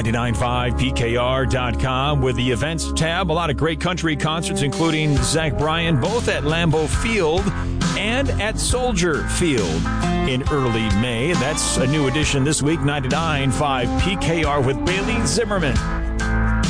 995PKR.com with the events tab. A lot of great country concerts, including Zach Bryan, both at Lambeau Field and at Soldier Field in early May. That's a new edition this week, 99.5 PKR with Bailey Zimmerman.